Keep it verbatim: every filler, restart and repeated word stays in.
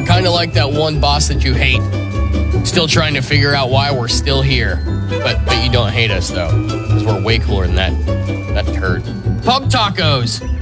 kind of like that one boss that you hate. Still trying to figure out why we're still here. But but you don't hate us, though, because we're way cooler than that, that turd. Pub tacos.